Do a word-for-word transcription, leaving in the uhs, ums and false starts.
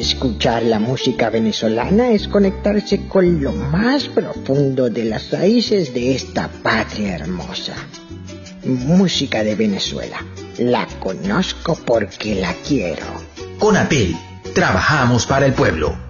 Escuchar la música venezolana es conectarse con lo más profundo de las raíces de esta patria hermosa. Música de Venezuela. La conozco porque la quiero. Conapel. Trabajamos para el pueblo.